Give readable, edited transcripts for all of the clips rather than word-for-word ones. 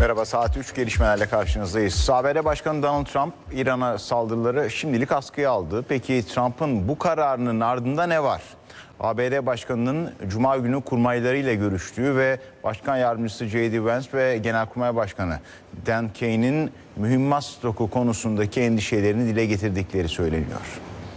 Merhaba, saat 3 gelişmelerle karşınızdayız. ABD Başkanı Donald Trump, İran'a saldırıları şimdilik askıya aldı. Peki Trump'ın bu kararının ardında ne var? ABD Başkanı'nın Cuma günü kurmaylarıyla görüştüğü ve Başkan Yardımcısı J.D. Vance ve Genelkurmay Başkanı Dan Kane'in mühimmat stoku konusundaki endişelerini dile getirdikleri söyleniyor.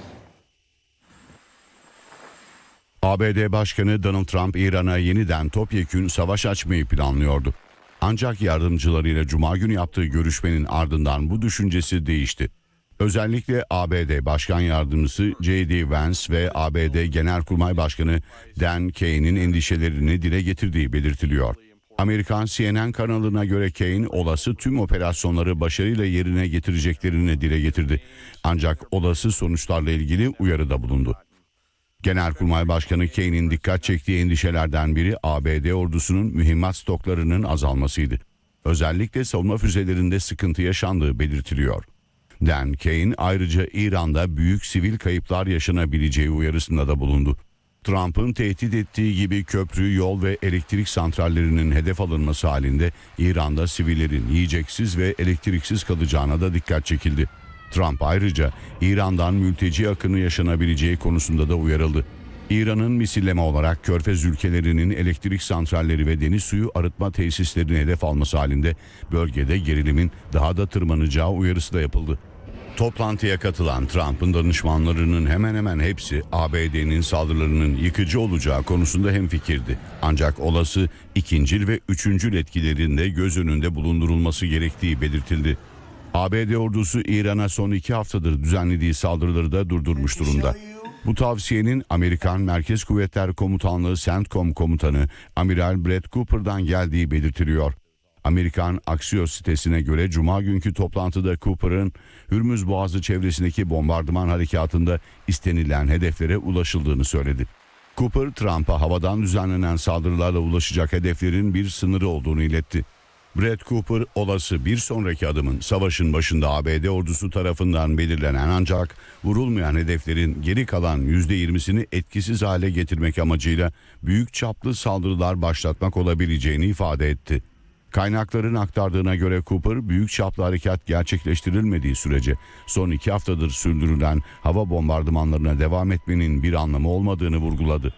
ABD Başkanı Donald Trump, İran'a yeniden topyekün savaş açmayı planlıyordu. Ancak yardımcılarıyla Cuma günü yaptığı görüşmenin ardından bu düşüncesi değişti. Özellikle ABD Başkan Yardımcısı J.D. Vance ve ABD Genelkurmay Başkanı Dan Kane'in endişelerini dile getirdiği belirtiliyor. Amerikan CNN kanalına göre Kane, olası tüm operasyonları başarıyla yerine getireceklerini dile getirdi. Ancak olası sonuçlarla ilgili uyarıda bulundu. Genelkurmay Başkanı Kane'in dikkat çektiği endişelerden biri ABD ordusunun mühimmat stoklarının azalmasıydı. Özellikle savunma füzelerinde sıkıntı yaşandığı belirtiliyor. Dan Kane ayrıca İran'da büyük sivil kayıplar yaşanabileceği uyarısında da bulundu. Trump'ın tehdit ettiği gibi köprü, yol ve elektrik santrallerinin hedef alınması halinde İran'da sivillerin yiyeceksiz ve elektriksiz kalacağına da dikkat çekildi. Trump ayrıca İran'dan mülteci akını yaşanabileceği konusunda da uyarıldı. İran'ın misilleme olarak Körfez ülkelerinin elektrik santralleri ve deniz suyu arıtma tesislerini hedef alması halinde bölgede gerilimin daha da tırmanacağı uyarısı da yapıldı. Toplantıya katılan Trump'ın danışmanlarının hemen hemen hepsi ABD'nin saldırılarının yıkıcı olacağı konusunda hemfikirdi. Ancak olası ikincil ve üçüncül etkilerin de göz önünde bulundurulması gerektiği belirtildi. ABD ordusu İran'a son 2 haftadır düzenlediği saldırıları da durdurmuş durumda. Bu tavsiyenin Amerikan Merkez Kuvvetler Komutanlığı CENTCOM komutanı Amiral Brett Cooper'dan geldiği belirtiliyor. Amerikan Axios sitesine göre Cuma günkü toplantıda Cooper'ın Hürmüz Boğazı çevresindeki bombardıman harekatında istenilen hedeflere ulaşıldığını söyledi. Cooper, Trump'a havadan düzenlenen saldırılarla ulaşacak hedeflerin bir sınırı olduğunu iletti. Brett Cooper, olası bir sonraki adımın savaşın başında ABD ordusu tarafından belirlenen ancak vurulmayan hedeflerin geri kalan %20'sini etkisiz hale getirmek amacıyla büyük çaplı saldırılar başlatmak olabileceğini ifade etti. Kaynakların aktardığına göre Cooper, büyük çaplı harekat gerçekleştirilmediği sürece son 2 haftadır sürdürülen hava bombardımanlarına devam etmenin bir anlamı olmadığını vurguladı.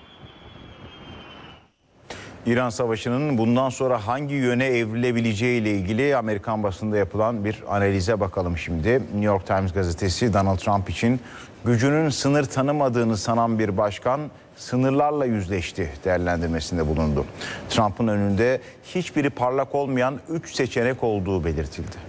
İran Savaşı'nın bundan sonra hangi yöne evrilebileceği ile ilgili Amerikan basında yapılan bir analize bakalım şimdi. New York Times gazetesi, Donald Trump için gücünün sınır tanımadığını sanan bir başkan sınırlarla yüzleşti değerlendirmesinde bulundu. Trump'ın önünde hiçbiri parlak olmayan 3 seçenek olduğu belirtildi.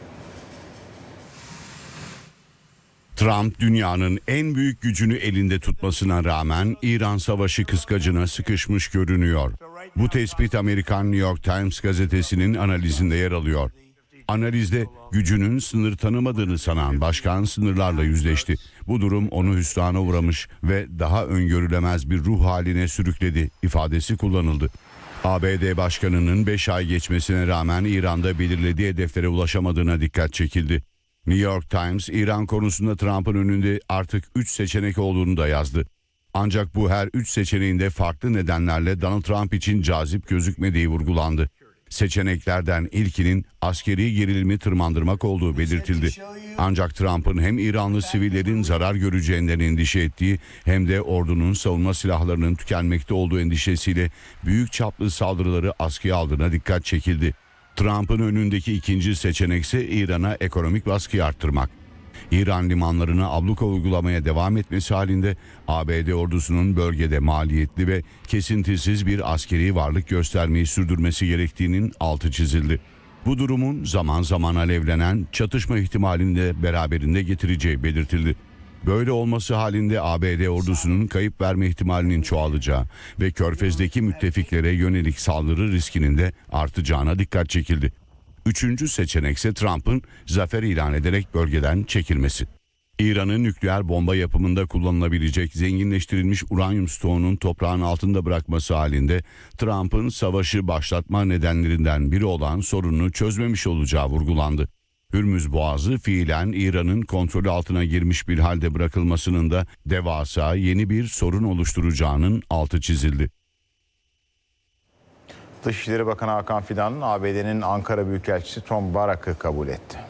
Trump, dünyanın en büyük gücünü elinde tutmasına rağmen İran Savaşı kıskacına sıkışmış görünüyor. Bu tespit Amerikan New York Times gazetesinin analizinde yer alıyor. Analizde gücünün sınır tanımadığını sanan başkan sınırlarla yüzleşti. Bu durum onu hüsrana uğramış ve daha öngörülemez bir ruh haline sürükledi ifadesi kullanıldı. ABD Başkanı'nın 5 ay geçmesine rağmen İran'da belirlediği hedeflere ulaşamadığına dikkat çekildi. New York Times, İran konusunda Trump'ın önünde artık 3 seçenek olduğunu da yazdı. Ancak bu her 3 seçeneğinde farklı nedenlerle Donald Trump için cazip gözükmediği vurgulandı. Seçeneklerden ilkinin askeri gerilimi tırmandırmak olduğu belirtildi. Ancak Trump'ın hem İranlı sivillerin zarar göreceğinden endişe ettiği hem de ordunun savunma silahlarının tükenmekte olduğu endişesiyle büyük çaplı saldırıları askıya aldığına dikkat çekildi. Trump'ın önündeki ikinci seçenek ise İran'a ekonomik baskıyı arttırmak. İran limanlarına abluka uygulamaya devam etmesi halinde ABD ordusunun bölgede maliyetli ve kesintisiz bir askeri varlık göstermeyi sürdürmesi gerektiğinin altı çizildi. Bu durumun zaman zaman alevlenen çatışma ihtimalini de beraberinde getireceği belirtildi. Böyle olması halinde ABD ordusunun kayıp verme ihtimalinin çoğalacağı ve Körfez'deki müttefiklere yönelik saldırı riskinin de artacağına dikkat çekildi. Üçüncü seçenek ise Trump'ın zafer ilan ederek bölgeden çekilmesi. İran'ın nükleer bomba yapımında kullanılabilecek zenginleştirilmiş uranyum stoğunun toprağın altında bırakması halinde Trump'ın savaşı başlatma nedenlerinden biri olan sorununu çözmemiş olacağı vurgulandı. Hürmüz Boğazı fiilen İran'ın kontrolü altına girmiş bir halde bırakılmasının da devasa yeni bir sorun oluşturacağının altı çizildi. Dışişleri Bakanı Hakan Fidan, ABD'nin Ankara Büyükelçisi Tom Barak'ı kabul etti.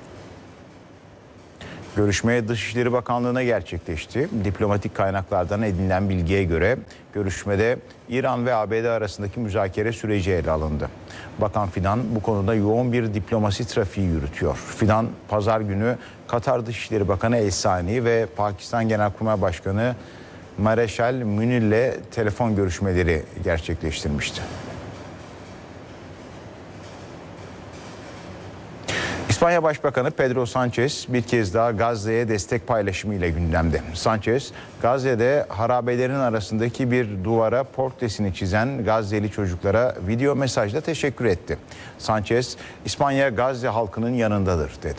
Görüşme Dışişleri Bakanlığı'na gerçekleşti. Diplomatik kaynaklardan edinilen bilgiye göre görüşmede İran ve ABD arasındaki müzakere süreci ele alındı. Bakan Fidan bu konuda yoğun bir diplomasi trafiği yürütüyor. Fidan pazar günü Katar Dışişleri Bakanı El Sani ve Pakistan Genelkurmay Başkanı Mareşal Münir'le telefon görüşmeleri gerçekleştirmişti. İspanya Başbakanı Pedro Sanchez bir kez daha Gazze'ye destek paylaşımı ile gündemde. Sanchez, Gazze'de harabelerin arasındaki bir duvara portresini çizen Gazze'li çocuklara video mesajla teşekkür etti. Sanchez, İspanya Gazze halkının yanındadır dedi.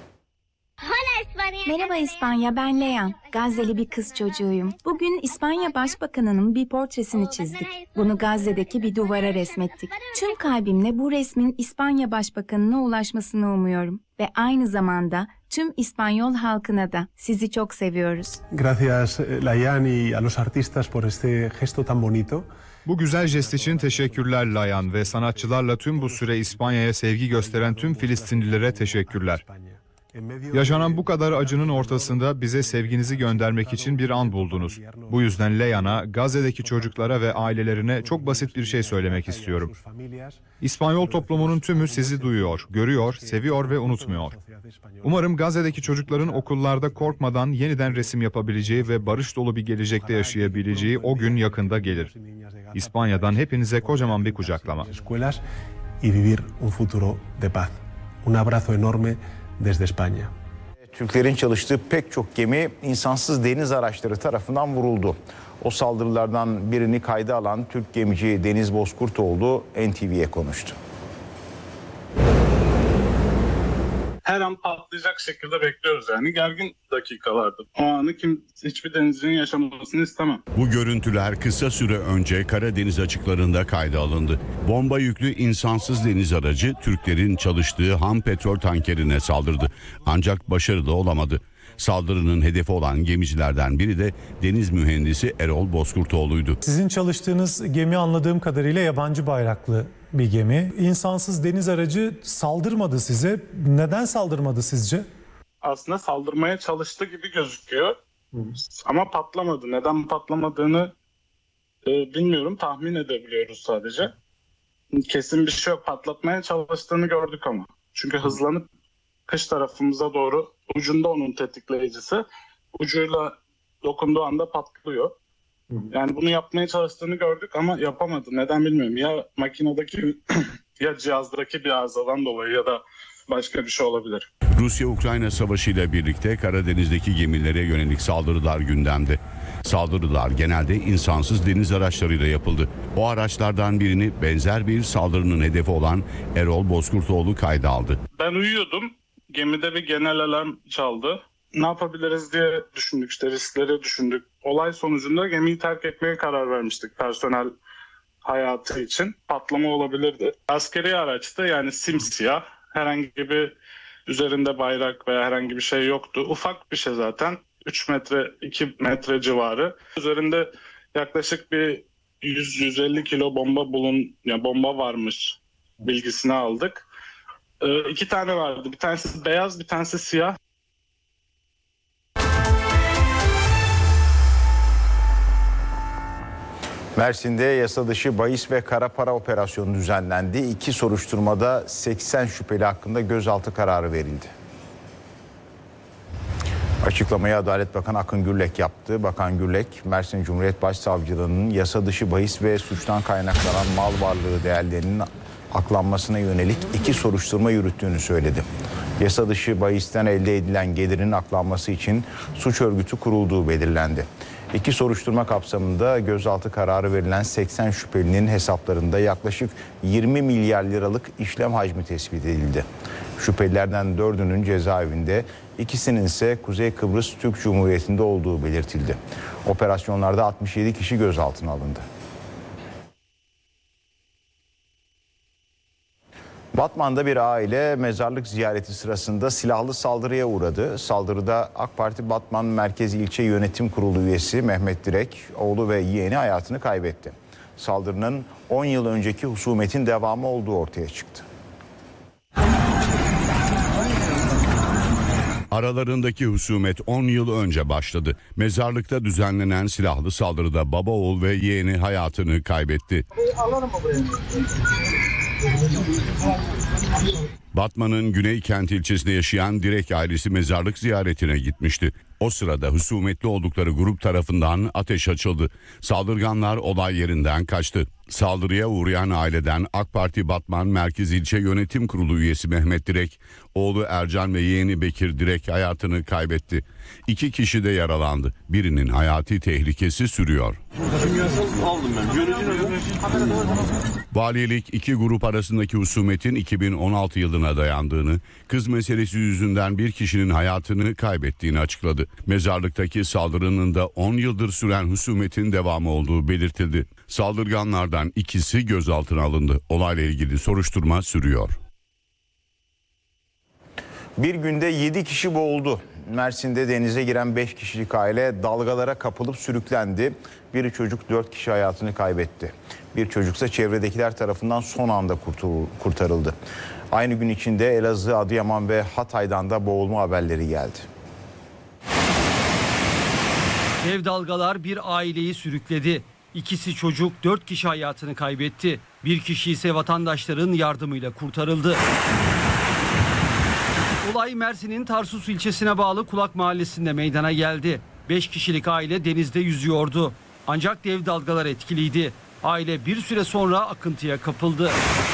Merhaba İspanya, ben Leyan. Gazze'li bir kız çocuğuyum. Bugün İspanya Başbakanı'nın bir portresini çizdik. Bunu Gazze'deki bir duvara resmettik. Tüm kalbimle bu resmin İspanya Başbakanı'na ulaşmasını umuyorum. Ve aynı zamanda tüm İspanyol halkına da sizi çok seviyoruz. Gracias Layan y a los artistas por este gesto tan bonito. Bu güzel jest için teşekkürler Layan ve sanatçılarla tüm bu süre İspanya'ya sevgi gösteren tüm Filistinlilere teşekkürler. Yaşanan bu kadar acının ortasında bize sevginizi göndermek için bir an buldunuz. Bu yüzden Leyan'a, Gazze'deki çocuklara ve ailelerine çok basit bir şey söylemek istiyorum. İspanyol toplumunun tümü sizi duyuyor, görüyor, seviyor ve unutmuyor. Umarım Gazze'deki çocukların okullarda korkmadan yeniden resim yapabileceği ve barış dolu bir gelecekte yaşayabileceği o gün yakında gelir. İspanya'dan hepinize kocaman bir kucaklama. Y vivir un futuro de paz. Un abrazo enorme desde España. Türklerin çalıştığı pek çok gemi insansız deniz araçları tarafından vuruldu. O saldırılardan birini kayda alan Türk gemici Deniz Bozkurtoğlu NTV'ye konuştu. Her an patlayacak şekilde bekliyoruz yani gergin dakikalardır. O anı hiçbir denizcinin yaşamasını istemem. Bu görüntüler kısa süre önce Karadeniz açıklarında kayda alındı. Bomba yüklü insansız deniz aracı Türklerin çalıştığı ham petrol tankerine saldırdı. Ancak başarılı olamadı. Saldırının hedefi olan gemicilerden biri de deniz mühendisi Erol Bozkurtoğlu'ydu. Sizin çalıştığınız gemi anladığım kadarıyla yabancı bayraklı bir gemi. İnsansız deniz aracı saldırmadı size. Neden saldırmadı sizce? Aslında saldırmaya çalıştı gibi gözüküyor. Ama patlamadı. Neden patlamadığını bilmiyorum. Tahmin edebiliyoruz sadece. Kesin bir şey yok. Patlatmaya çalıştığını gördük ama. Çünkü hızlanıp kış tarafımıza doğru ucunda onun tetikleyicisi. Ucuyla dokunduğu anda patlıyor. Yani bunu yapmaya çalıştığını gördük ama yapamadı. Neden bilmiyorum. Ya makinedeki ya cihazdaki bir arızadan dolayı ya da başka bir şey olabilir. Rusya-Ukrayna savaşı ile birlikte Karadeniz'deki gemilere yönelik saldırılar gündemde. Saldırılar genelde insansız deniz araçlarıyla yapıldı. O araçlardan birini benzer bir saldırının hedefi olan Erol Bozkurtoğlu kayda aldı. Ben uyuyordum. Gemide bir genel alarm çaldı. Ne yapabiliriz diye düşündük, işte riskleri düşündük. Olay sonucunda gemiyi terk etmeye karar vermiştik personel hayatı için. Patlama olabilirdi. Askeri araçtı, yani simsiyah. Herhangi bir üzerinde bayrak veya herhangi bir şey yoktu. Ufak bir şey zaten. 3 metre, 2 metre civarı. Üzerinde yaklaşık bir 100-150 kilo bomba varmış bilgisini aldık. 2 tane vardı. Bir tanesi beyaz, bir tanesi siyah. Mersin'de yasa dışı bahis ve kara para operasyonu düzenlendi. 2 soruşturmada 80 şüpheli hakkında gözaltı kararı verildi. Açıklamayı Adalet Bakanı Akın Gürlek yaptı. Bakan Gürlek, Mersin Cumhuriyet Başsavcılığı'nın yasa dışı bahis ve suçtan kaynaklanan mal varlığı değerlerinin aklanmasına yönelik 2 soruşturma yürüttüğünü söyledi. Yasa dışı bahisten elde edilen gelirin aklanması için suç örgütü kurulduğu belirlendi. 2 soruşturma kapsamında gözaltı kararı verilen 80 şüphelinin hesaplarında yaklaşık 20 milyar liralık işlem hacmi tespit edildi. Şüphelilerden 4'ünün cezaevinde, 2'sinin ise Kuzey Kıbrıs Türk Cumhuriyeti'nde olduğu belirtildi. Operasyonlarda 67 kişi gözaltına alındı. Batman'da bir aile mezarlık ziyareti sırasında silahlı saldırıya uğradı. Saldırıda AK Parti Batman Merkez İlçe Yönetim Kurulu üyesi Mehmet Direk, oğlu ve yeğeni hayatını kaybetti. Saldırının 10 yıl önceki husumetin devamı olduğu ortaya çıktı. Aralarındaki husumet 10 yıl önce başladı. Mezarlıkta düzenlenen silahlı saldırıda baba oğul ve yeğeni hayatını kaybetti. Batman'ın Güneykent ilçesinde yaşayan Direk ailesi mezarlık ziyaretine gitmişti. O sırada husumetli oldukları grup tarafından ateş açıldı. Saldırganlar olay yerinden kaçtı. Saldırıya uğrayan aileden AK Parti Batman Merkez İlçe Yönetim Kurulu üyesi Mehmet Direk, oğlu Ercan ve yeğeni Bekir Direk hayatını kaybetti. 2 kişi de yaralandı. Birinin hayati tehlikesi sürüyor. Valilik 2 grup arasındaki husumetin 2016 yılına dayandığını, kız meselesi yüzünden bir kişinin hayatını kaybettiğini açıkladı. Mezarlıktaki saldırının da 10 yıldır süren husumetin devamı olduğu belirtildi. Saldırganlardan ikisi gözaltına alındı. Olayla ilgili soruşturma sürüyor. Bir günde 7 kişi boğuldu. Mersin'de denize giren 5 kişilik aile dalgalara kapılıp sürüklendi. Biri çocuk, 4 kişi hayatını kaybetti. Bir çocuksa çevredekiler tarafından son anda kurtarıldı. Aynı gün içinde Elazığ, Adıyaman ve Hatay'dan da boğulma haberleri geldi. Dev dalgalar bir aileyi sürükledi. İkisi çocuk, 4 kişi hayatını kaybetti. Bir kişi ise vatandaşların yardımıyla kurtarıldı. Olay Mersin'in Tarsus ilçesine bağlı Kulak Mahallesi'nde meydana geldi. 5 kişilik aile denizde yüzüyordu. Ancak dev dalgalar etkiliydi. Aile bir süre sonra akıntıya kapıldı.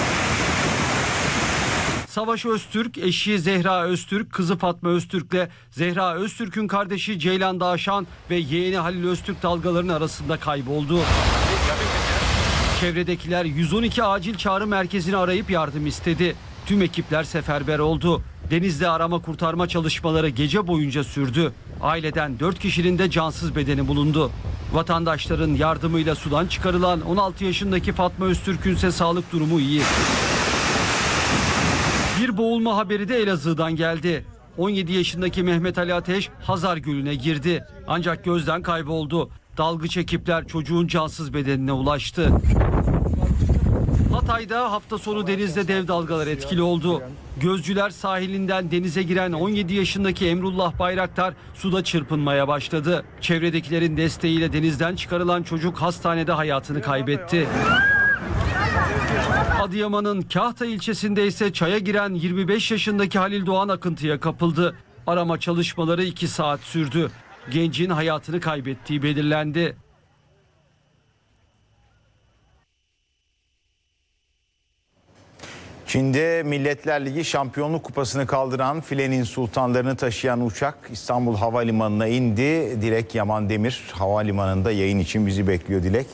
Savaş Öztürk, eşi Zehra Öztürk, kızı Fatma Öztürk'le Zehra Öztürk'ün kardeşi Ceylan Dağşan ve yeğeni Halil Öztürk dalgaların arasında kayboldu. Çevredekiler 112 acil çağrı merkezini arayıp yardım istedi. Tüm ekipler seferber oldu. Denizde arama kurtarma çalışmaları gece boyunca sürdü. Aileden 4 kişinin de cansız bedeni bulundu. Vatandaşların yardımıyla sudan çıkarılan 16 yaşındaki Fatma Öztürk'ün ise sağlık durumu iyi. Bir boğulma haberi de Elazığ'dan geldi. 17 yaşındaki Mehmet Ali Ateş Hazar Gölü'ne girdi. Ancak gözden kayboldu. Dalgıç ekipler çocuğun cansız bedenine ulaştı. Hatay'da hafta sonu denizde dev dalgalar etkili oldu. Gözcüler sahilinden denize giren 17 yaşındaki Emrullah Bayraktar suda çırpınmaya başladı. Çevredekilerin desteğiyle denizden çıkarılan çocuk hastanede hayatını kaybetti. Adıyaman'ın Kahta ilçesinde ise çaya giren 25 yaşındaki Halil Doğan akıntıya kapıldı. Arama çalışmaları 2 saat sürdü. Gencin hayatını kaybettiği belirlendi. Çin'de Milletler Ligi Şampiyonluk Kupası'nı kaldıran filenin sultanlarını taşıyan uçak İstanbul Havalimanı'na indi. Dilek Yaman Demir havalimanında yayın için bizi bekliyor. Dilek.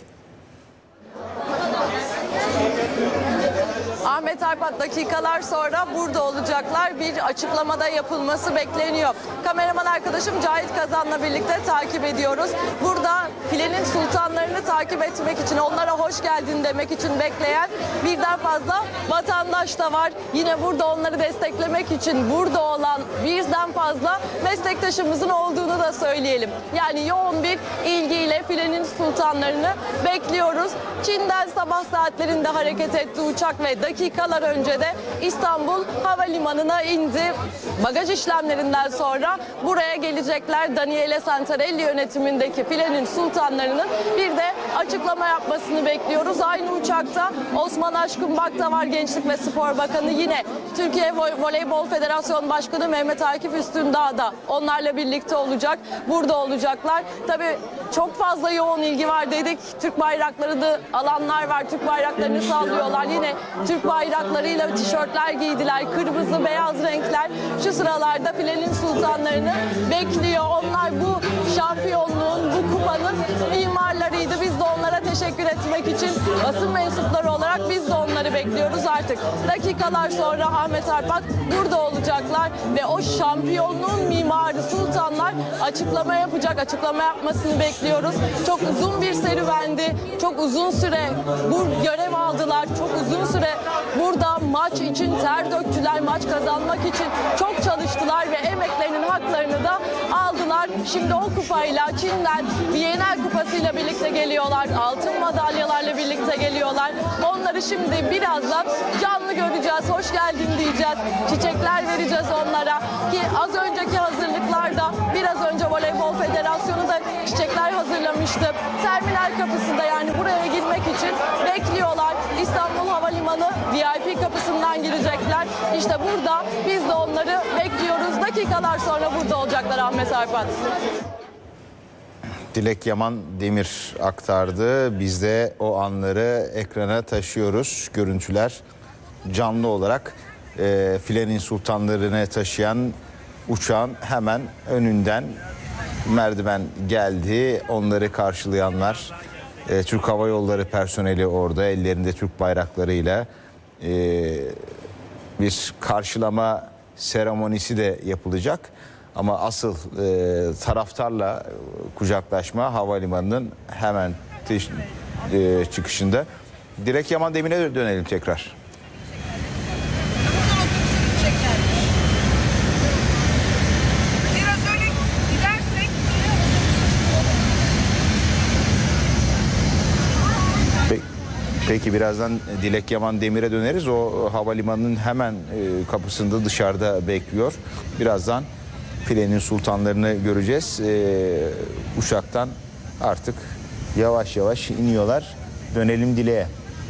Ahmet Arpat dakikalar sonra burada olacaklar. Bir açıklamada yapılması bekleniyor. Kameraman arkadaşım Cahit Kazan'la birlikte takip ediyoruz. Burada filenin sultanlarını takip etmek için, onlara hoş geldin demek için bekleyen birden fazla vatandaş da var. Yine burada onları desteklemek için burada olan birden fazla meslektaşımızın olduğunu da söyleyelim. Yani yoğun bir ilgiyle filenin sultanlarını bekliyoruz. Çin'den sabah saatlerinde hareket etti uçak ve dakikalar önce de İstanbul Havalimanı'na indi. Bagaj işlemlerinden sonra buraya gelecekler. Daniele Santarelli yönetimindeki filenin sultanlarının bir de açıklama yapmasını bekliyoruz. Aynı uçakta Osman Aşkın Bak da var, Gençlik ve Spor Bakanı. Yine Türkiye Voleybol Federasyonu Başkanı Mehmet Akif Üstündağ da onlarla birlikte olacak. Burada olacaklar. Tabii çok fazla yoğun ilgi var dedik. Türk bayraklarını alanlar var. Türk bayraklarını sallıyorlar. Yine Türk bayraklarıyla tişörtler giydiler. Kırmızı, beyaz renkler şu sıralarda filenin sultanlarını bekliyor. Onlar bu şampiyonluğun, bu kupanın mimarlarıydı. Biz de onlara teşekkür etmek için basın mensupları olarak biz de onları bekliyoruz artık. Dakikalar sonra Ahmet Arpat burada olacaklar ve o şampiyonluğun mimarı sultanlar açıklama yapacak. Açıklama yapmasını bekliyoruz. Çok uzun bir serüvendi. Çok uzun süre bu görev aldılar. Çok uzun süre burada maç için ter döktüler. Maç kazanmak için çok çalıştılar ve emeklerinin haklarını da aldılar. Şimdi o kupayla Çin'den Viyana'l kupasıyla birlikte geliyorlar. Altın madalyalarla birlikte geliyorlar. Onları şimdi birazdan canlı göreceğiz. Hoş geldin diyeceğiz. Çiçekler vereceğiz onlara. Ki az önceki hazırlıklarda biraz önce Voleybol Federasyonu da çiçekler hazırlamıştı. Terminal kapısında, yani buraya girmek için bekliyorlar. İstanbul Havalimanı VIP kapısından girecekler. İşte burada biz de onları bekliyoruz. Dakikalar sonra burada olacaklar Ahmet Arpat. Dilek Yaman Demir aktardı. Biz de o anları ekrana taşıyoruz. Görüntüler canlı olarak filenin sultanlarını taşıyan uçağın hemen önünden merdiven geldi. Onları karşılayanlar, Türk Hava Yolları personeli orada ellerinde Türk bayraklarıyla bir karşılama seremonisi de yapılacak. Ama asıl taraftarla kucaklaşma havalimanının hemen çıkışında. Dilek Yaman Demir'e dönelim tekrar. Biraz öyle gidersek. Peki birazdan Dilek Yaman Demir'e döneriz. O havalimanının hemen kapısında dışarıda bekliyor. Birazdan filenin sultanlarını göreceğiz. Uçaktan artık yavaş yavaş iniyorlar. Dönelim Dilek'e.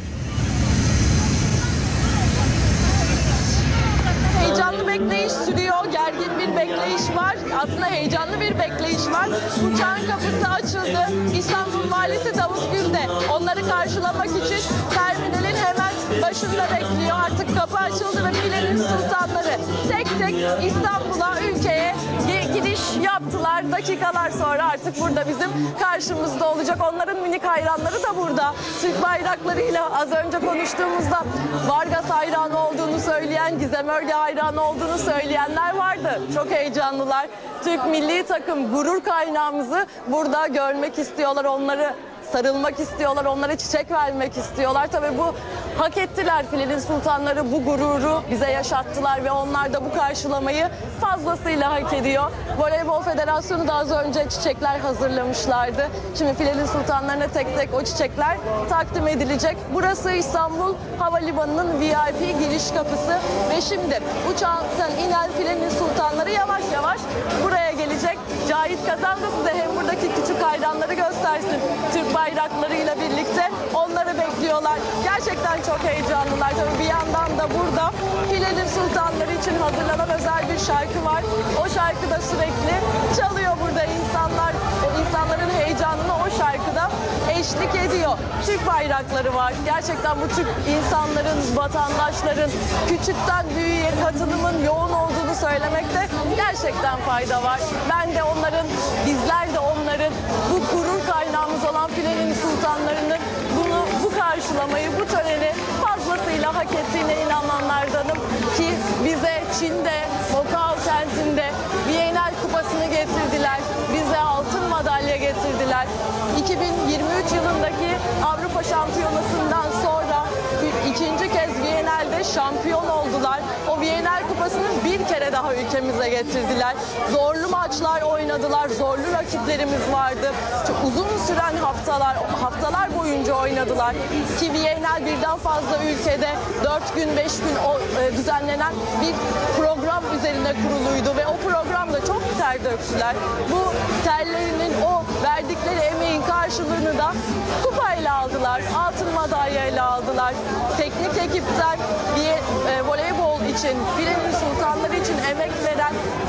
Heyecanlı bekleyiş sürüyor. Gergin bir bekleyiş var. Aslında heyecanlı bir bekleyiş var. Uçağın kapısı açıldı. İstanbul Valisi Davut Gül de onları karşılamak için terminalin hemen başında bekliyor. Artık kapı açıldı ve filenin sultanları tek tek İstanbul'a, ülkeye giriş yaptılar. Dakikalar sonra artık burada bizim karşımızda olacak. Onların minik hayranları da burada. Türk bayraklarıyla az önce konuştuğumuzda Vargas hayranı olduğunu söyleyen, Gizem Örge hayranı olduğunu söyleyenler vardı. Çok heyecanlılar. Türk milli takım gurur kaynağımızı burada görmek istiyorlar. Onları sarılmak istiyorlar, onlara çiçek vermek istiyorlar. Tabii bu hak ettiler. Filenin sultanları bu gururu bize yaşattılar ve onlar da bu karşılamayı fazlasıyla hak ediyor. Voleybol Federasyonu da az önce çiçekler hazırlamışlardı. Şimdi filenin sultanlarına tek tek o çiçekler takdim edilecek. Burası İstanbul Havalimanı'nın VIP giriş kapısı ve şimdi uçaktan inen filenin sultanları yavaş yavaş buraya gelecek. Cahit Kazan da size hem buradaki küçük hayranları göstersin. Türk bayraklarıyla birlikte onları bekliyorlar. Gerçekten çok heyecanlılar. Tabii bir yandan da burada filenin sultanları için hazırlanan özel bir şarkı var. O şarkı da sürekli çalıyor burada insanlar. İnsanların heyecanına o şarkıda eşlik ediyor. Türk bayrakları var. Gerçekten bu Türk insanların, vatandaşların küçükten büyüğe katılımın yoğun olduğunu söylemekte gerçekten fayda var. Ben de onların, bizler de onların bu gurur kaynağımız olan filenin sultanlarının bu karşılamayı, bu töreni fazlasıyla hak ettiğine inananlardanım ki bize Çin'de, Macao kentinde Viyana'l kupasını getirdiler. Bize altın madalya getirdiler. 2023 yılındaki Avrupa Şampiyonası'ndan sonra ikinci kez Viyana'l'de şampiyon oldular. O Viyana'l kupasını bir kere daha ülkemize getirdiler. Zorlu maçlar oynadılar. Zorlu rakiplerimiz vardı. Çok uzun süren haftalar boyunca oynadılar. Ki Viyana'l birden fazla ülkede 4 gün 5 gün düzenlenen bir program üzerine kuruluydu ve o programda çok ter döktüler. Bu terlerinin, o verdikleri emeğin karşılığını da kupayla aldılar. Altın madalyayla aldılar. Teknik ekipten voleybol için, filenin sultanları için emek veren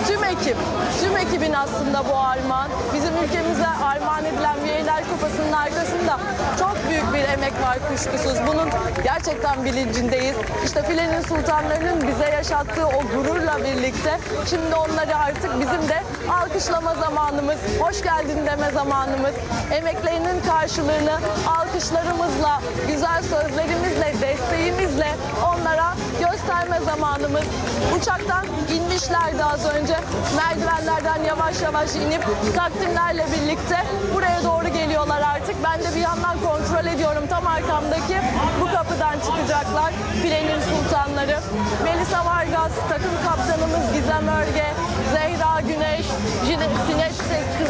tüm ekibin aslında bu armağan. Bizim ülkemize armağan edilen Viyana'l kupasının arkasında çok büyük bir emek var kuşkusuz. Bunun gerçekten bilincindeyiz. İşte filenin sultanlarının bize yaşattığı o gururla birlikte şimdi onları artık bizim de alkışlama zamanımız, hoş geldin deme zamanımız, emeklerinin karşılığını alkışlarımızla, güzel sözlerimizle, desteğimizle onlara gösterme zamanımız. Uçaktan inmişlerdi az önce. Merdivenlerden yavaş yavaş inip takdimlerle birlikte buraya doğru geliyorlar artık. Ben de bir yandan kontrol ediyorum. Tam arkamdaki bu kapıdan çıkacaklar filenin sultanları. Melisa Vargas, takım kaptanımız Gizem Örge, Zehra Güneş, Sinet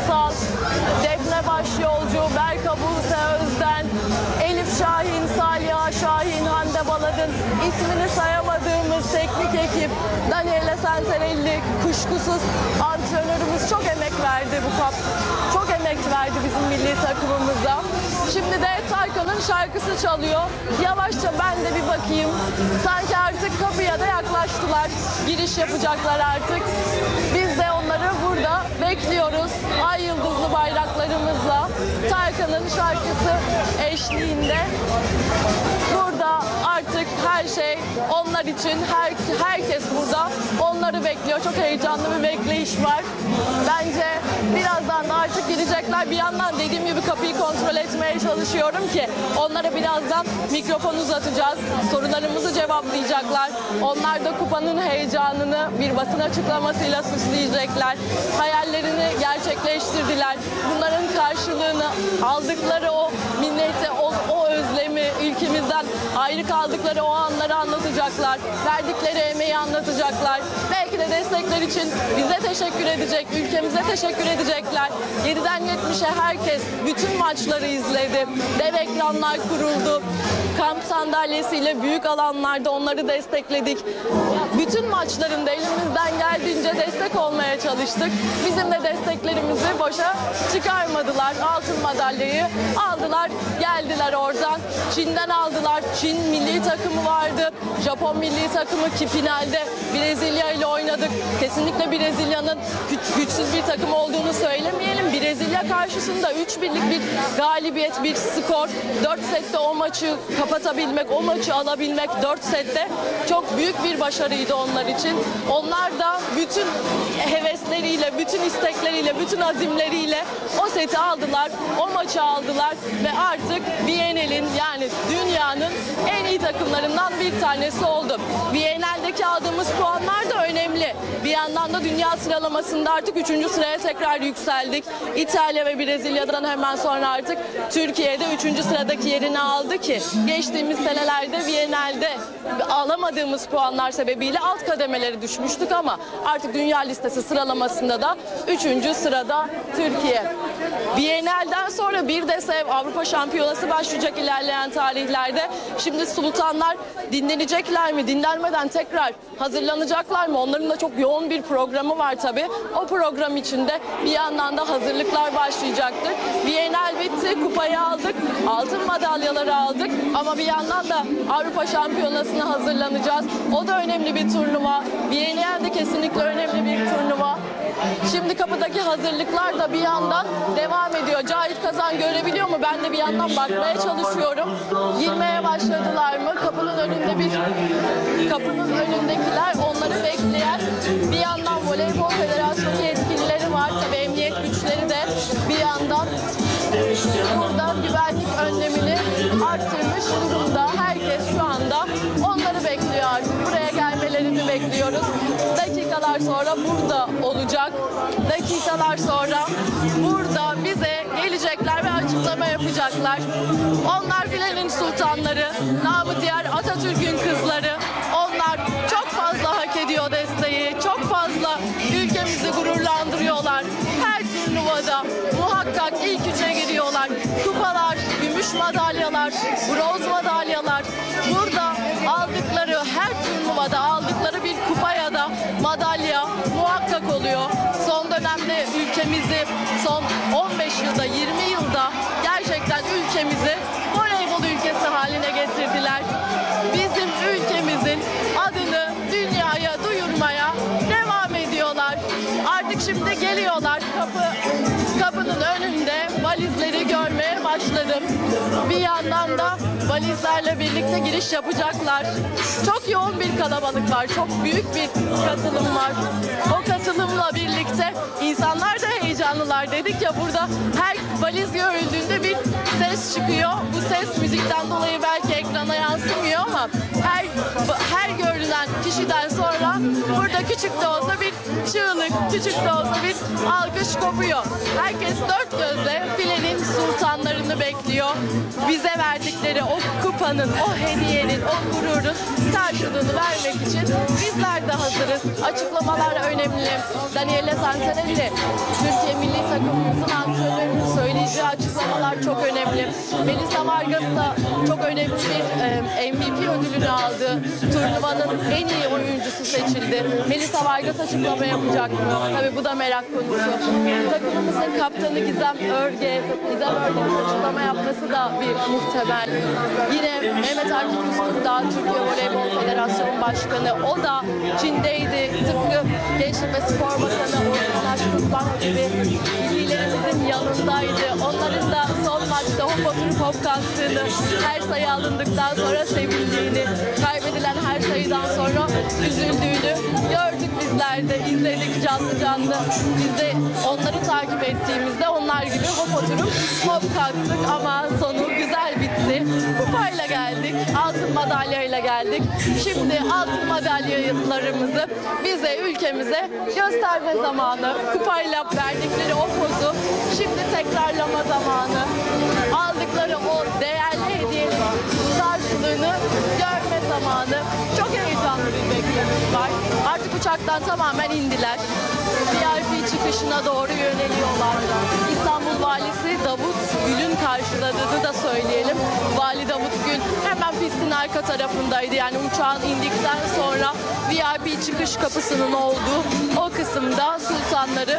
Baş Yolcu, Berka Buse Özden, Elif Şahin, Saliha Şahin, Hande Baladın, ismini sayamadığımız teknik ekip, Daniele Santarelli, kuşkusuz antrenörümüz çok emek verdi çok emek verdi bizim milli takımımıza. Şimdi de Tarkan'ın şarkısı çalıyor. Yavaşça ben de bir bakayım. Sanki artık kapıya da yaklaştılar. Giriş yapacaklar artık. Biz de onları burada bekliyoruz. Ay yıldızlı bayraklarımızla Tarkan'ın şarkısı eşliğinde. Burada artık her şey onlar için, herkes burada onları bekliyor. Çok heyecanlı bir bekleyiş var. Bence birazdan da artık girecekler. Bir yandan dediğim gibi kapıyı kontrol etmeye çalışıyorum ki onlara birazdan mikrofon uzatacağız. Sorularımızı cevaplayacaklar. Onlar da kupanın heyecanını bir basın açıklamasıyla süsleyecekler. Hayallerini gerçekleştirdiler. Bunların karşılığını aldıkları o minneti, o özlemi, ülkemizden ayrı kaldıkları o anları anlatacaklar. Verdikleri emeği anlatacaklar. Belki de destekler için bize teşekkür edecek, ülkemize teşekkür edecekler. 7'den 70'e herkes bütün maçları izledi. Dev ekranlar kuruldu. Kamp sandalyesiyle büyük alanlarda onları destekledik. Bütün maçlarında elimizden geldiğince destek olmaya çalıştık. Bizim de desteklerimizi boşa çıkarmadılar. Altın madalyayı aldılar, geldiler oradan. Çin'den aldılar. Çin milli takımı vardı. Japon milli takımı ki finalde Brezilya ile oynadık. Kesinlikle Brezilya'nın güçsüz bir takım olduğunu söylemeyelim. Brezilya karşısında 3-1'lik bir galibiyet, bir skor. 4 sette o maçı kapatabilmek, o maçı alabilmek 4 sette çok büyük bir başarıydı onlar için. Onlar da bütün hevesleriyle, bütün istekleriyle, bütün azimleriyle o seti aldılar, o maçı aldılar ve artık Viyana'nın yani dünyanın en iyi takımlarından bir tanesi oldu. Viyana'daki aldığımız puanlar da önemli. Bir yandan da dünya sıralamasında artık 3. sıraya tekrar yükseldik. İtalya ve Brezilya'dan hemen sonra artık Türkiye'de 3. sıradaki yerini aldı ki geçtiğimiz senelerde Viyana'da alamadığımız puanlar sebebiyle alt kademeleri düşmüştük ama artık dünya listesi sıralamasında da 3. sırada Türkiye. Viyana'dan sonra bir de Avrupa Şampiyonası başlayacak ilerleyen tarihlerde. Şimdi Sultanlar dinlenecekler mi? Dinlenmeden tekrar hazırlanacaklar mı? Onların da çok yoğun bir programı var tabii. O program içinde bir yandan da hazırlıklar başlayacaktır. Viyana'l bitti, kupayı aldık, altın madalyaları aldık ama bir yandan da Avrupa Şampiyonası'na hazırlanacağız. O da önemli bir turnuva. Viyana'l de kesinlikle önemli bir turnuva. Şimdi kapıdaki hazırlıklar da bir yandan devam ediyor. Cahit Kazan görebiliyor mu? Ben de bir yandan bakmaya çalışıyorum. Girmeye başladılar mı? Kapının önündekiler onları bekleyen bir yandan Voleybol Federasyonu yetkilileri var. Tabii emniyet güçleri de bir yandan burada güvenlik önlemini arttırmış durumda. Herkes şu anda onları bekliyor artık. Buraya gelmelerini bekliyoruz. Dakikalar sonra burada olacak. Dakikalar sonra burada bize gelecekler ve açıklama yapacaklar. Onlar filenin sultanları, namı diğer Atatürk'ün kızları. Onlar çok fazla hak ediyor desteği. Çok fazla ülkemizi gururlandırıyorlar. Her turnuvada muhakkak ilk 3'e giriyorlar. Kupalar, gümüş madalyalar, bronz madalyalar. Burada aldıkları her turnuvada aldıkları bir kupa ya da madalya muhakkak oluyor. Son dönemde ülkemizi son 15 yılda 20 yılda gerçekten ülkemizi voleybol ülkesi haline getirdiler. Bizim ülkemizin adını dünyaya duyurmaya devam ediyorlar. Artık şimdi geliyorlar kapının önünde valizleri görmeye başladım. Bir yandan da valizlerle birlikte giriş yapacaklar. Çok yoğun bir kalabalık var. Çok büyük bir katılım var. O katılımla birlikte insanlar da heyecanlılar. Dedik ya burada her valiz görüldüğünde bir ses çıkıyor. Bu ses müzikten dolayı belki ekrana yansımıyor ama her görülen kişiden sonra burada küçük de olsa bir çığlık, küçük de olsa bir alkış kopuyor. Herkes dört gözle filenin sultanlarını bekliyor. Bize verdikleri o kupanın, o hediyenin, o gururun karşılığını vermek için bizler de hazırız. Açıklamalar önemli. Daniele Santarelli, Türkiye milli takımımızın antrenörünün söyleyeceği açıklamalar çok önemli. Melisa Vargas da çok önemli bir MVP ödülünü aldı. Turnuvanın en iyi oyuncusu seçildi. Melisa Vargas açıklama yapacak mı? Tabii bu da merak konusu. Takımımızın kaptanı Gizem Örge, açıklama yapması da bir muhtemel. Yine Mehmet Akif Üstündağ, Türkiye Voleybol Federasyonu Başkanı, o da Çin'deydi. Tıpkı Gençlik ve Spor Bakanı Orhan Aşkutban gibi ilgilerimizin yanındaydı. Onların da son maçta hop oturup hop kalktığını, her sayı alındıktan sonra sevindiğini, kaybedilen her sayıdan sonra üzüldüğünü gördük bizler de, izledik canlı canlı. Biz de onları takip ettiğimizde onlar gibi hop oturup hop kalktık ama sonu güzel bitti. Kupayla geldik, altın madalyayla geldik. Şimdi altın madalyalarımızı bize, ülkemize gösterme zamanı. Kupayla verdikleri o pozu şimdi tekrarlama zamanı. Aldıkları o değerli hediyenin karşılığını görme zamanı. Çok heyecanlı bir beklentimiz var. Artık uçaktan tamamen indiler. VIP çıkışına doğru yöneliyorlar. İstanbul Valisi Davut Gül'ün karşıladığını da söyleyelim. Vali Davut Gül hemen pistin arka tarafındaydı. Yani uçağın indikten sonra VIP çıkış kapısının olduğu o kısımda sultanları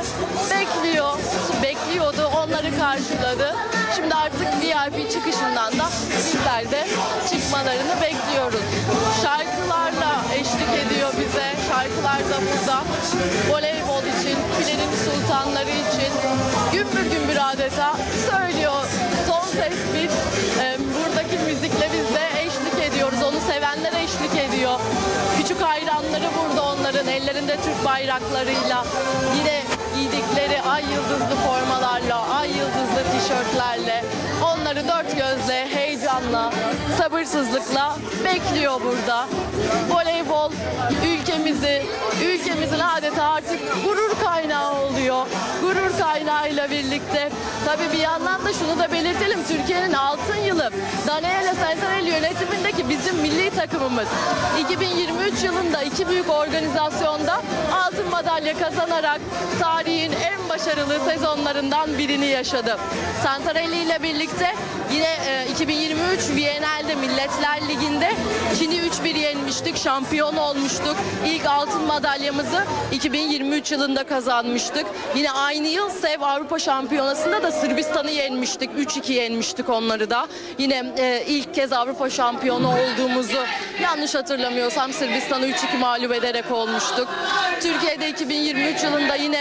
bekliyordu. Onları karşıladı. Şimdi artık VIP çıkışından da bizler de çıkmalarını bekliyoruz. Şarkılarla eşlik ediyor bize. Şarkılar da burada. Voleybol için, filenin sultanları için gümbür gümbür adeta söylüyor. Son ses bir buradaki müzikle biz de eşlik ediyoruz. Onu sevenler eşlik ediyor. Küçük hayranları burada onların ellerinde Türk bayraklarıyla. Yine giydikleri ay yıldızlı formalarla, ay yıldızlı tişörtlerle onları dört gözle, heyecanla, sabırsızlıkla bekliyor burada. Voleybol ülkemizin adeta artık gurur kaynağı oluyor. Gurur kaynağıyla birlikte tabii bir yandan da şunu da belirtelim. Türkiye'nin altın yılı Daniele Santarelli yönetimindeki bizim milli takımımız 2023 yılında iki büyük organizasyonda altın madalya kazanarak tarihin en başarılı sezonlarından birini yaşadı. Santarelli ile birlikte yine 2023 Viyana'da Milletler Ligi'nde Çin'i 3-1 yenmiştik, şampiyon olmuştuk. İlk altın madalyamızı 2023 yılında kazanmıştık. Yine aynı yıl SEV Avrupa Şampiyonası'nda da Sırbistan'ı yenmiştik. 3-2 yenmiştik onları da. Yine ilk kez Avrupa şampiyonu olduğumuzu yanlış hatırlamıyorsam Sırbistan'ı 3-2 mağlup ederek olmuştuk. Türkiye'de 2023 yılında yine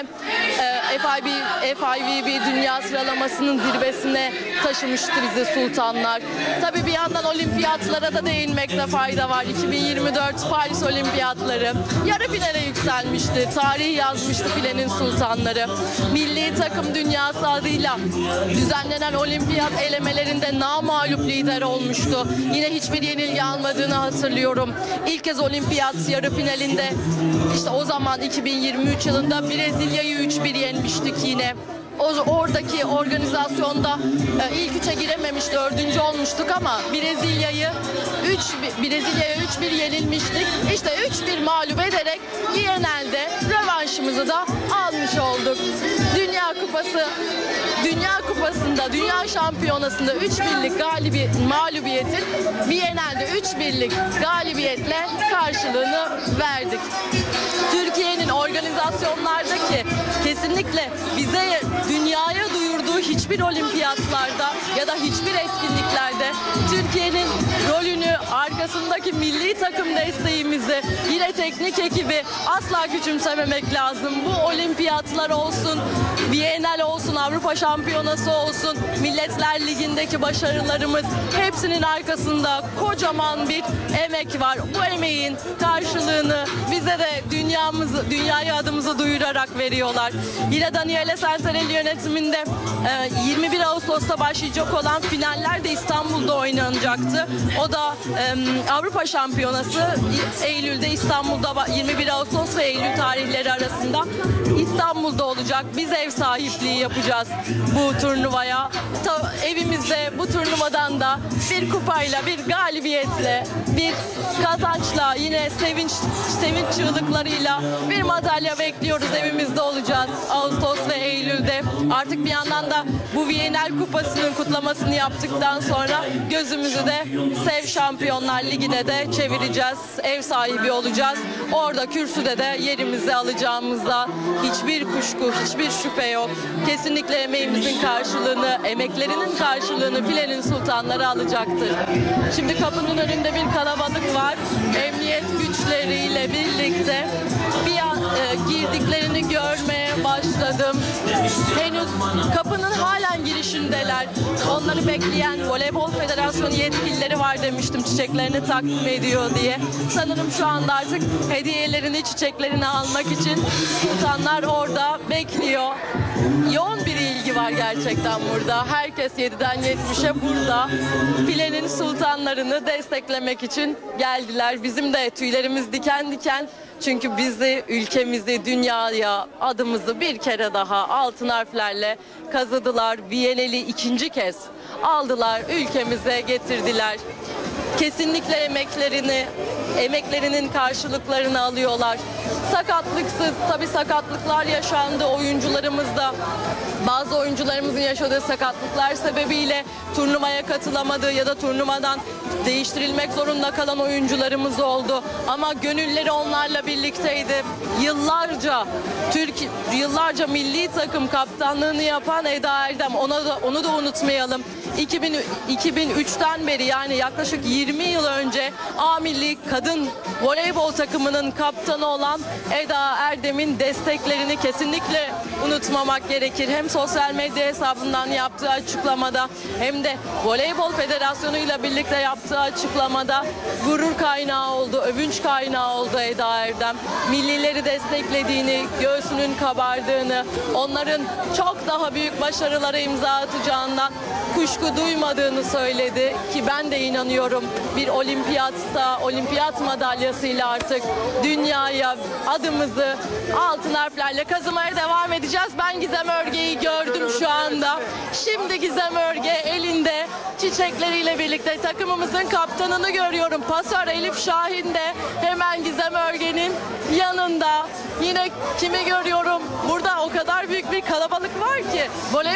FIVB dünya sıralamasının zirvesine taşımıştı bizi sultanlar. Tabii bir yandan olimpiyatlara da değinmekte fayda var. 2024 Paris Olimpiyatları yarı finale yükselmişti. Tarihi yazmıştı filenin sultanları. Milli takım dünyası adıyla düzenlenen olimpiyat elemelerinde namağlup lider olmuştu. Yine hiçbir yenilgi almadığını hatırlıyorum. İlk kez olimpiyat yarı finalinde işte o zaman 2023 yılında Brezilya'yı 3-1 yenmiştik yine. Oradaki organizasyonda ilk üçe girememiş, dördüncü olmuştuk ama Brezilya'ya 3-1 yenilmiştik. İşte 3-1 mağlup ederek Viyana'da rövanşımızı da almış olduk. Dünya Kupası'nda, Dünya Şampiyonası'nda 3-1'lik mağlubiyetin Viyana'da 3-1'lik galibiyetle karşılığını verdik. Türkiye'nin organizasyonlardaki kesinlikle bize dünyaya duyurduğu hiçbir olimpiyatlarda ya da hiçbir etkinliklerde Türkiye'nin rolünü, arkasındaki milli takım desteğimizi, yine teknik ekibi asla küçümsememek lazım. Bu olimpiyatlar olsun, Bienal olsun, Avrupa Şampiyonası olsun, Milletler Ligi'ndeki başarılarımız, hepsinin arkasında kocaman bir emek var. Bu emeğin karşılığını bize de dünyaya adımızı duyurarak veriyorlar. Yine Daniele Santarelli yönetiminde 21 Ağustos'ta başlayacak olan finaller de İstanbul'da oynanacaktı. O da Avrupa Şampiyonası Eylül'de İstanbul'da İstanbul'da 21 Ağustos ve Eylül tarihleri arasında İstanbul'da olacak. Biz ev sahipliği yapacağız bu turnuvaya. Evimizde bu turnuvadan da bir kupayla, bir galibiyetle, bir kazançla, yine sevinç çığlıklarıyla bir madalya bekliyoruz. Evimizde olacağız Ağustos ve Eylül'de. Artık bir yandan da bu Viyanel Kupası'nın kutlamasını yaptıktan sonra gözümüzü de Sev Şampiyonlar Ligi'ne de çevireceğiz. Ev sahibi olacağız. Orada kürsüde de yerimizi alacağımızda hiçbir kuşku, hiçbir şüphe yok. Kesinlikle emeğimizin karşılığını, emeklerinin karşılığını Filenin Sultanları alacaktır. Şimdi kapının önünde bir kalabalık var. Emniyet güçleriyle birlikte bir an girdiklerini görmeye başladım. Henüz kapının halen girişindeler. Onları bekleyen Voleybol Federasyonu yetkilileri var demiştim, çiçeklerini takdim ediyor diye. Sanırım şu anda artık hediyelerini, çiçeklerini almak için sultanlar orada bekliyor. Yoğun bir ilgi var gerçekten burada. Herkes 7'den 70'e burada. Filenin sultanlarını desteklemek için geldiler. Bizim de tüylerimiz diken diken. Çünkü bizi, ülkemizi, dünyaya, adımızı bir kere daha altın harflerle kazıdılar. Viyanel'i ikinci kez aldılar, ülkemize getirdiler. Kesinlikle emeklerinin karşılıklarını alıyorlar. Sakatlıksız, tabii sakatlıklar yaşandı oyuncularımızda. Bazı oyuncularımızın yaşadığı sakatlıklar sebebiyle turnuvaya katılamadığı ya da turnuvadan değiştirilmek zorunda kalan oyuncularımız oldu. Ama gönülleri onlarla birlikteydi. Yıllarca milli takım kaptanlığını yapan Eda Erdem, onu da unutmayalım. 2003'ten beri, yani yaklaşık 20 yıl önce A Milli Kadın Voleybol takımının kaptanı olan Eda Erdem'in desteklerini kesinlikle unutmamak gerekir. Hem sosyal medya hesabından yaptığı açıklamada hem de Voleybol Federasyonu ile birlikte yaptığı açıklamada gurur kaynağı oldu, övünç kaynağı oldu Eda Erdem. Millileri desteklediğini, göğsünün kabardığını, onların çok daha büyük başarılara imza atacağından kuşku duymadığını söyledi ki ben de inanıyorum. Bir olimpiyat madalyasıyla artık dünyaya adımızı altın harflerle kazımaya devam edeceğiz. Ben Gizem Örge'yi gördüm şu anda. Şimdi Gizem Örge elinde çiçekleriyle birlikte takımımızın kaptanını görüyorum. Pasör Elif Şahin de hemen Gizem Örge'nin yanında. Yine kimi görüyorum? Burada o kadar büyük bir kalabalık var ki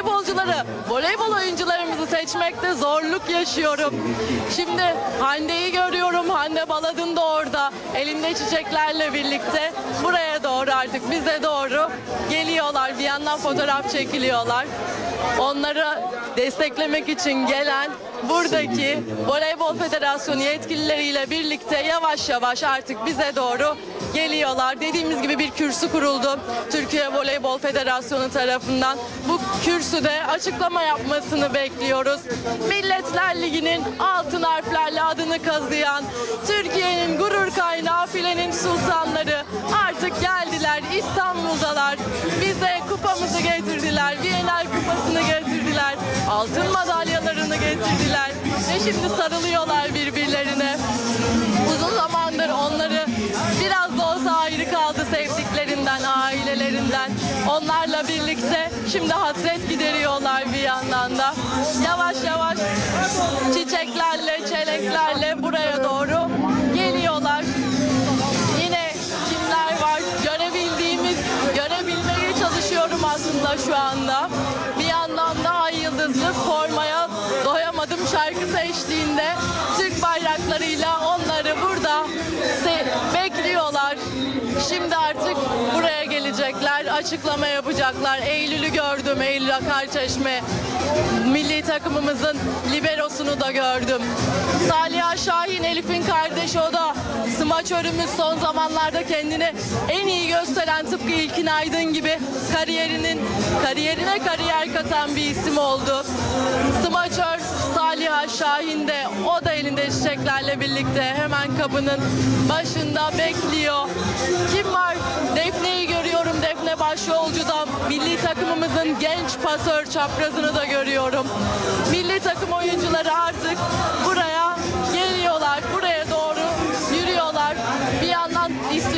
voleybol oyuncularımızı seçmekte zorluk yaşıyorum. Şimdi Hande'yi görüyorum. Hande Baladın da orada. Elinde çiçeklerle birlikte buraya doğru, artık bize doğru geliyorlar. Bir yandan fotoğraf çekiliyorlar. Onları desteklemek için gelen buradaki Voleybol Federasyonu yetkilileriyle birlikte yavaş yavaş artık bize doğru geliyorlar. Dediğimiz gibi bir kürsü kuruldu Türkiye Voleybol Federasyonu tarafından. Bu kürsüde açıklama yapmasını bekliyoruz. Milletler Ligi'nin altın harflerle adını kazıyan, Türkiye'nin gurur kaynağı Filenin Sultanları artık geldiler, İstanbul'dalar. Bize kupamızı getirdiler, Viyanel Kupası'nı getirdiler, altın madalyalarını getirdiler ve şimdi sarılıyorlar birbirlerine. Uzun zamandır onları biraz da olsa ayrı kaldı sevdiklerinden, ailelerinden. Onlarla birlikte şimdi hasret gideriyorlar bir yandan da. Yavaş yavaş çiçeklerle, çelenklerle buraya doğru geliyorlar. Yine kimler var? Görebilmeye çalışıyorum aslında şu anda. Bir yandan da Ay Yıldızlı formaya doyamadım şarkısı eşliğinde Türk bayraklarıyla onları burada bekliyorlar. Şimdi artık buraya gelecekler, açıklama yapacaklar. Eylül'ü gördüm, Eylül Akarçeşme. Milli takımımızın liberosunu da gördüm. Saliha Şahin, Elif'in kardeşi, o da smaçörümüz, son zamanlarda kendini en iyi gösteren, tıpkı İlkin Aydın gibi kariyerine kariyer katan bir isim oldu. Smaçör Saliha Şahin de, o da elinde çiçeklerle birlikte hemen kapının başında bekliyor. Kim var? Defne'yi görüyorum. Defne başyolcuda. Milli takımımızın genç pasör çaprazını da görüyorum. Milli takım oyuncuları artık buraya geliyorlar. Buraya doğru yürüyorlar. Bir yandan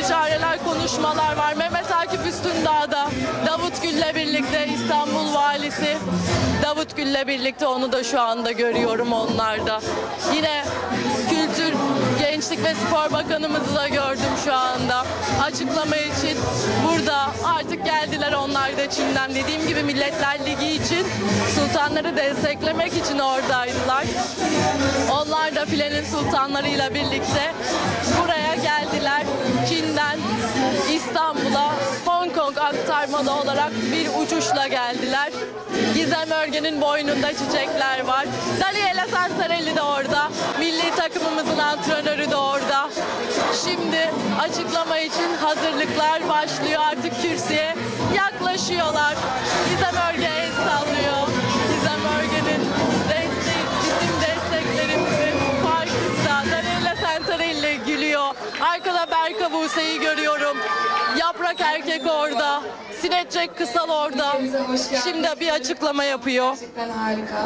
birlikte İstanbul Valisi Davut Gül'le birlikte onu da şu anda görüyorum onlarda. Yine Kültür, Gençlik ve Spor Bakanımızı da gördüm şu anda. Açıklama için burada artık geldiler onlar da Çin'den. Dediğim gibi Milletler Ligi için sultanları desteklemek için oradaydılar. Onlar da filenin sultanlarıyla birlikte buraya geldiler. Çin'den İstanbul'a Hong Kong aktarmalı olarak bir uçuşla geldiler. Gizem Örgen'in boynunda çiçekler var. Daniela Santarelli de orada. Milli takımımızın antrenörü de orada. Şimdi açıklama için hazırlıklar başlıyor. Artık kürsüye yaklaşıyorlar. Gizem Örgen el sallıyor. Gizem Örgen'in bizim desteklerimizin farkında. Daniela Santarelli gülüyor. Arkada Berka Buse'yi görüyorum. Yaprak Erkek orada. Sinetçek Kısal orada. Şimdi bir açıklama yapıyor. Gerçekten harika.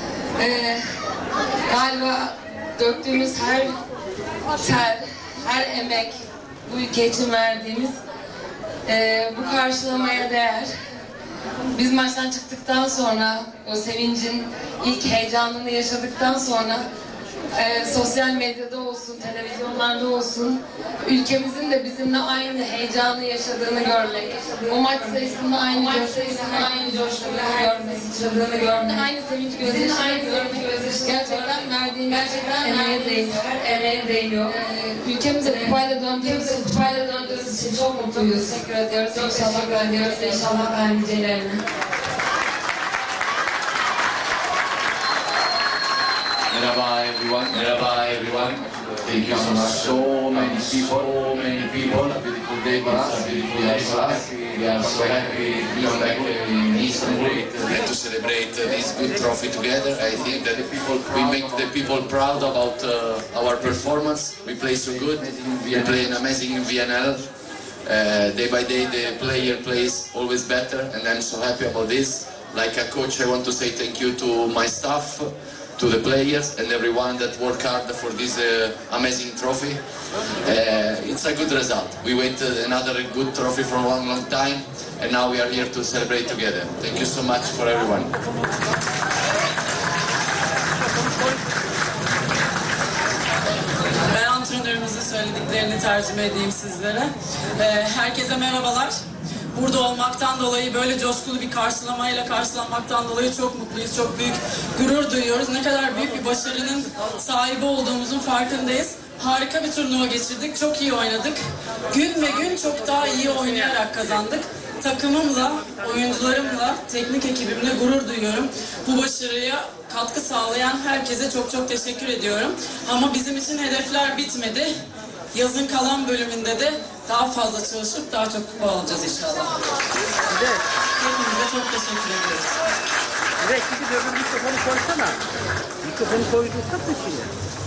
Galiba döktüğümüz her ter, her emek bu ülke için verdiğimiz bu karşılamaya değer. Biz maçtan çıktıktan sonra o sevincin ilk heyecanını yaşadıktan sonra sosyal medyada olsun, televizyonlarda olsun ülkemizin de bizimle aynı heyecanı yaşadığını görmek, o maç sayısında aynı coşkuyu görmek, aynı sevinç gözyaşı, gerçekten verdiğimiz emeğe değiyor. Ülkemize kupayla döndüğümüz için çok mutluyuz. Teşekkür ediyoruz. İnşallah ben nicelerine. Merhaba everyone. Thank you so much. So many people. Beautiful day for us. Beautiful day for us. We are so happy to come back in Istanbul and to celebrate this good trophy together. I think that we make the people proud about our performance. We play so good. We play an amazing VNL. Day by day the player plays always better, and I'm so happy about this. Like a coach, I want to say thank you to my staff, to the players and everyone that worked hard for this amazing trophy. It's a good result. We waited another good trophy for a long time, and now we are here to celebrate together. Thank you so much for everyone. Ben antrenörümüzün söylediklerini tercüme edeyim sizlere. Herkese merhabalar. Burada olmaktan dolayı, böyle coşkulu bir karşılamayla karşılanmaktan dolayı çok mutluyuz, çok büyük gurur duyuyoruz. Ne kadar büyük bir başarının sahibi olduğumuzun farkındayız. Harika bir turnuva geçirdik, çok iyi oynadık. Gün ve gün çok daha iyi oynayarak kazandık. Takımımla, oyuncularımla, teknik ekibimle gurur duyuyorum. Bu başarıya katkı sağlayan herkese çok çok teşekkür ediyorum. Ama bizim için hedefler bitmedi. Yazın kalan bölümünde de daha fazla çalışıp daha çok kupa alacağız inşallah. Hepinize çok teşekkür ediyoruz. Evet, şimdi öbür mikrofonu koysana. Mikrofonu koyduysa taşıyor.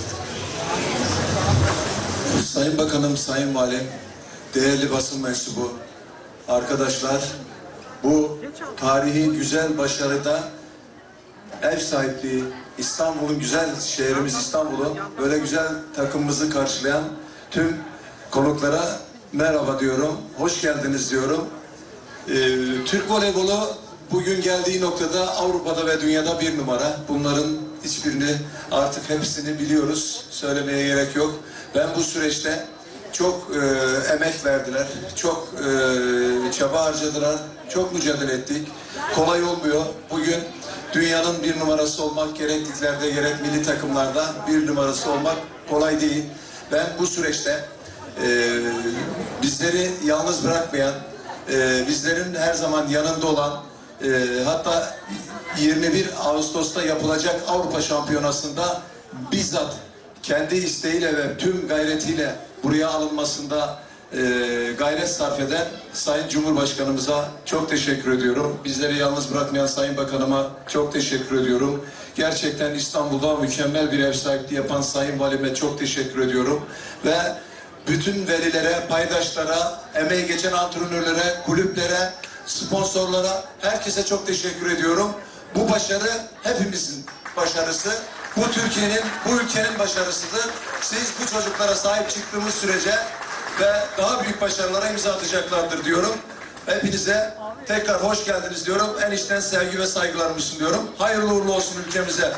Sayın Bakanım, Sayın Valim, değerli basın mensubu, arkadaşlar, bu tarihi güzel başarıda ev sahipliği, İstanbul'un güzel şehrimiz İstanbul'u, böyle güzel takımımızı karşılayan tüm konuklara merhaba diyorum, hoş geldiniz diyorum. Türk voleybolu bugün geldiği noktada Avrupa'da ve dünyada bir numara. Bunların hiçbirini, artık hepsini biliyoruz, söylemeye gerek yok. Ben bu süreçte çok emek verdiler, çok çaba harcadılar, çok mücadele ettik. Kolay olmuyor. Bugün dünyanın bir numarası olmak, gerek liglerde gerek milli takımlarda bir numarası olmak kolay değil. Ben bu süreçte bizleri yalnız bırakmayan, bizlerin her zaman yanında olan, hatta 21 Ağustos'ta yapılacak Avrupa Şampiyonası'nda bizzat kendi isteğiyle ve tüm gayretiyle buraya alınmasında gayret sarf eden Sayın Cumhurbaşkanımıza çok teşekkür ediyorum. Bizleri yalnız bırakmayan Sayın Bakanıma çok teşekkür ediyorum. Gerçekten İstanbul'da mükemmel bir ev sahipliği yapan Sayın Valime çok teşekkür ediyorum. Ve bütün velilere, paydaşlara, emeği geçen antrenörlere, kulüplere, sponsorlara, herkese çok teşekkür ediyorum. Bu başarı hepimizin başarısı. Bu Türkiye'nin, bu ülkenin başarısıdır. Siz bu çocuklara sahip çıktığımız sürece ve daha büyük başarılara imza atacaklardır diyorum. Hepinize tekrar hoş geldiniz diyorum. En içten sevgi ve saygılarımı sunuyorum. Hayırlı uğurlu olsun ülkemize.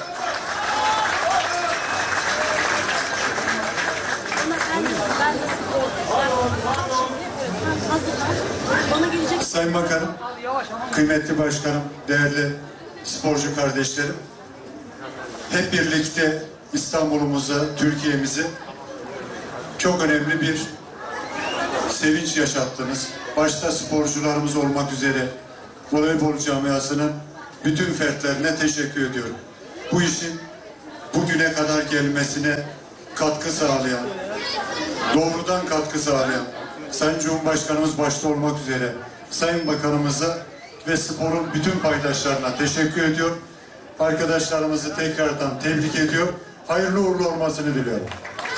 Sayın Bakanım, kıymetli başkanım, değerli sporcu kardeşlerim, hep birlikte İstanbul'umuza, Türkiye'mize çok önemli bir sevinç yaşattınız. Başta sporcularımız olmak üzere voleybol camiasının bütün fertlerine teşekkür ediyorum. Bu işin bugüne kadar gelmesine katkı sağlayan, doğrudan katkı sağlayan Sayın Cumhurbaşkanımız başta olmak üzere Sayın Bakanımıza ve sporun bütün paydaşlarına teşekkür ediyor. Arkadaşlarımızı tekrardan tebrik ediyor. Hayırlı uğurlu olmasını diliyorum.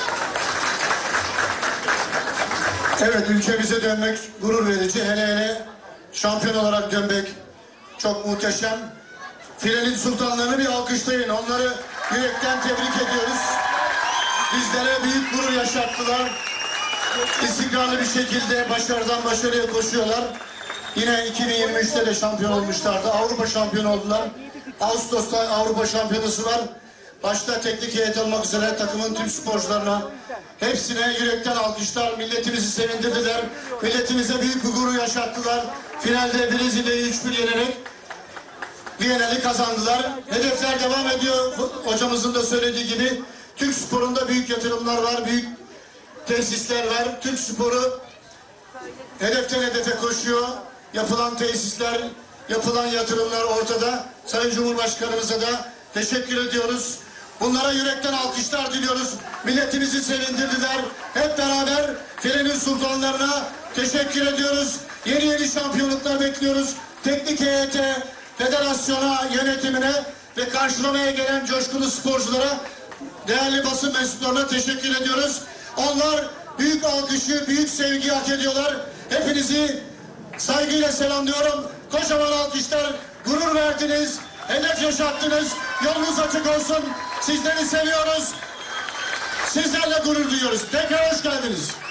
Evet, ülkemize dönmek gurur verici. Hele hele şampiyon olarak dönmek çok muhteşem. Filenin sultanlarını bir alkışlayın. Onları yürekten tebrik ediyoruz. Bizlere büyük gurur yaşattılar. İstikrarlı bir şekilde başarıdan başarıya koşuyorlar. Yine 2023'te de şampiyon olmuşlardı. Avrupa şampiyonu oldular. Ağustos'ta Avrupa şampiyonası var. Başta teknik heyet olmak üzere takımın tüm sporcularına hepsine yürekten alkışlar. Milletimizi sevindirdiler. Milletimize büyük bir gurur yaşattılar. Finalde Brezilya'yı 3-1 yenerek Viyana'yı kazandılar. Hedefler devam ediyor. Hocamızın da söylediği gibi Türk sporunda büyük yatırımlar var. Büyük tesisler var. Türk sporu hedeften hedefe koşuyor. Yapılan tesisler, yapılan yatırımlar ortada. Sayın Cumhurbaşkanımıza da teşekkür ediyoruz. Bunlara yürekten alkışlar diliyoruz. Milletimizi sevindirdiler. Hep beraber filenin sultanlarına teşekkür ediyoruz. Yeni şampiyonluklar bekliyoruz. Teknik heyete, federasyona, yönetimine ve karşılamaya gelen coşkulu sporculara, değerli basın mensuplarına teşekkür ediyoruz. Onlar büyük alkışı, büyük sevgi hak ediyorlar. Hepinizi saygıyla selamlıyorum. Kocaman alkışlar, gurur verdiniz, hedef yaşattınız. Yolunuz açık olsun. Sizleri seviyoruz. Sizlerle gurur duyuyoruz. Tekrar hoş geldiniz.